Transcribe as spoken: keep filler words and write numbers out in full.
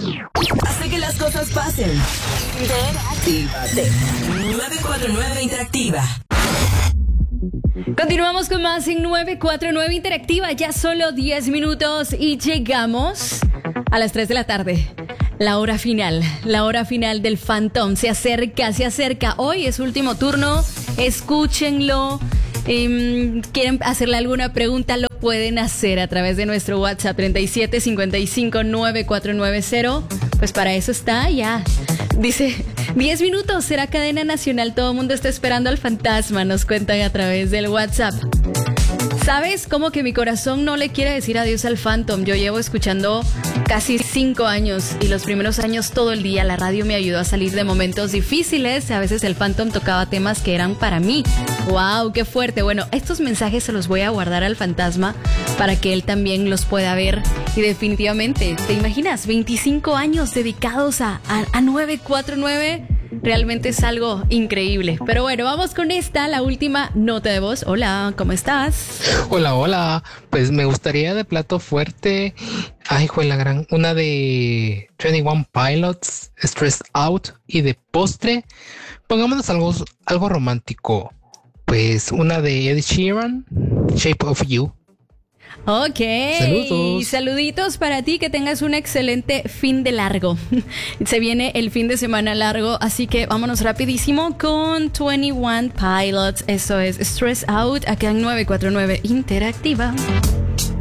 Hace que las cosas pasen. Interactívate. nueve cuatro nueve Interactiva. Continuamos con más en nueve cuatro nueve Interactiva. Ya solo diez minutos y llegamos a las tres de la tarde. La hora final, la hora final del Phantom. Se acerca, se acerca. Hoy es su último turno. Escúchenlo. Eh, ¿Quieren hacerle alguna pregunta? Lo pueden hacer a través de nuestro WhatsApp treinta y siete cincuenta y cinco nueve cuatro nueve cero. Pues para eso está ya. Dice, diez minutos, será cadena nacional. Todo el mundo está esperando al fantasma. Nos cuentan a través del WhatsApp. ¿Sabes cómo que mi corazón no le quiere decir adiós al Phantom? Yo llevo escuchando casi cinco años y los primeros años todo el día la radio me ayudó a salir de momentos difíciles. A veces el Phantom tocaba temas que eran para mí. ¡Wow! ¡Qué fuerte! Bueno, estos mensajes se los voy a guardar al fantasma para que él también los pueda ver. Y definitivamente, ¿te imaginas? veinticinco años dedicados a, a, a nueve cuatro nueve. Realmente es algo increíble. Pero bueno, vamos con esta, la última nota de voz. Hola, ¿cómo estás? Hola, hola. Pues me gustaría de plato fuerte. Ay, fue la gran. Una de veintiuno Pilots, Stressed Out. Y de postre, pongámonos algo, algo romántico. Pues una de Ed Sheeran, Shape of You. Ok, saludos. Saluditos para ti, que tengas un excelente fin de largo. Se viene el fin de semana largo, así que vámonos rapidísimo con veintiuno Pilots. Eso es Stress Out, acá en nueve cuatro nueve Interactiva.